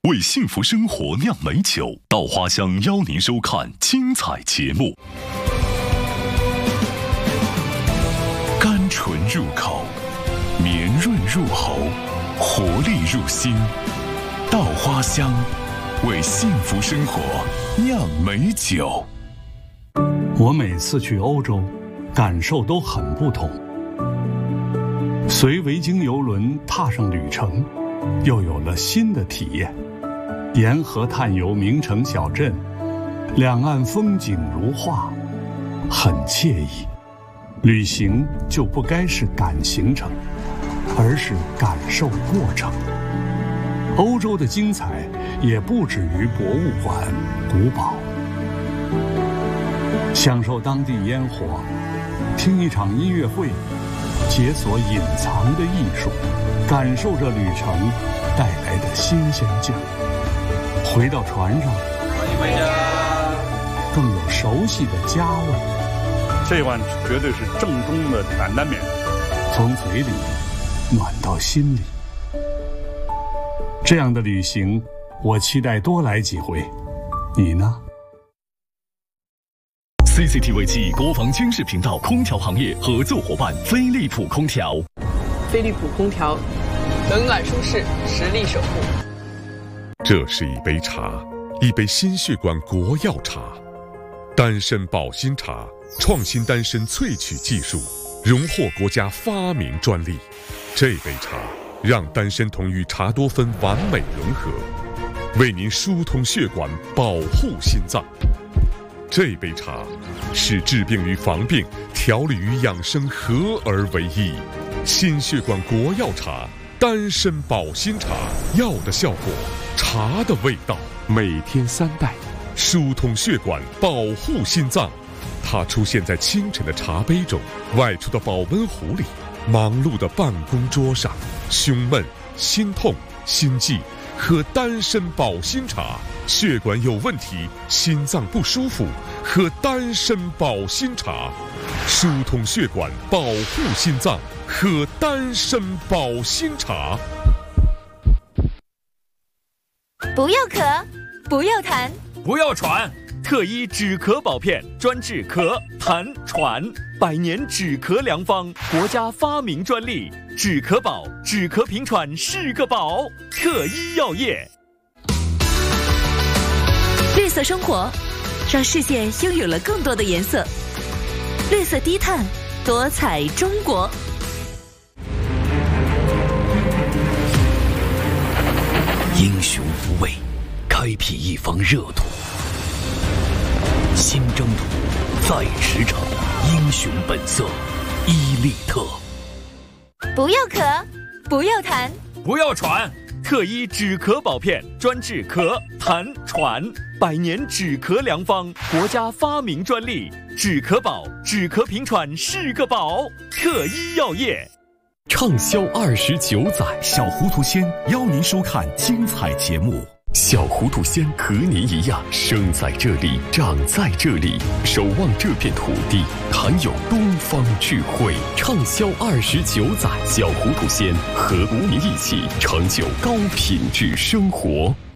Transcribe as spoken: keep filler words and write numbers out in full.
为幸福生活酿美酒，稻花香邀您收看精彩节目。甘醇入口，绵润入喉，活力入心。稻花香，为幸福生活酿美酒。 我每次去欧洲，感受都很不同。随维京邮轮踏上旅程，又有了新的体验。沿河探游名城小镇，两岸风景如画，很惬意。旅行就不该是赶行程，而是感受过程。欧洲的精彩也不止于博物馆、古堡。享受当地烟火，听一场音乐会，解锁隐藏的艺术，感受着旅程带来的新鲜劲儿。回到船上， 欢迎回家， 更有熟悉的家味。 这碗绝对是正宗的担担面， 从嘴里暖到心里。这样的旅行，我期待多来几回。你呢？ C C T V 七国防军事频道空调行业合作伙伴飞利浦空调。 飞利浦空调，冷暖舒适，实力守护。 这是一杯茶，一杯心血管国药茶，丹参保心茶，创新丹参萃取技术，荣获国家发明专利。这杯茶让丹参酮与茶多酚完美融合，为您疏通血管，保护心脏。这杯茶是治病与防病、调理与养生合而为一。心血管国药茶，丹参保心茶，药的效果，茶的味道，每天三袋，疏通血管，保护心脏。它出现在清晨的茶杯中，外出的保温壶里，忙碌的办公桌上。胸闷、心痛、心悸，喝丹参保心茶。血管有问题，心脏不舒服，喝丹参保心茶，疏通血管，保护心脏，喝丹参保心茶。 不要咳，不要痰， 不要喘，特医止咳宝片，专治咳、痰、喘，百年止咳良方，国家发明专利。止咳宝，止咳平喘是个宝，特医药业。 绿色生活，让世界拥有了更多的颜色。绿色低碳，多彩中国。 英雄无畏，开辟一方热土。新征途，在驰骋，英雄本色，伊利特。 不要咳，不要痰， 不要喘。特医止咳宝片，专治咳、痰、喘，百年止咳良方，国家发明专利。止咳宝，止咳平喘是个宝，特医药业。 畅销二十九载，小糊涂仙邀您收看精彩节目。小糊涂仙和您一样，生在这里，长在这里，守望这片土地，含有东方智慧。畅销二十九载，小糊涂仙和您一起成就高品质生活。